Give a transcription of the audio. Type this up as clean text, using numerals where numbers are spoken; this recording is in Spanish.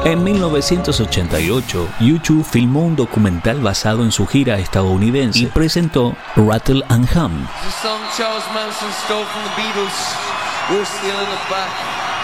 En 1988, U2 filmó un documental basado en su gira estadounidense y presentó Rattle and Hum. The song Charles Manson stole from the Beatles. We're stealing it back.